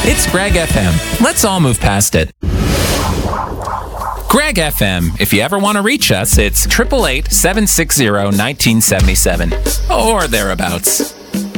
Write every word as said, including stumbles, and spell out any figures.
It's Greg F M. Let's all move past it. Greg F M. If you ever want to reach us, it's eight eight eight, seven six zero, one nine seven seven or thereabouts.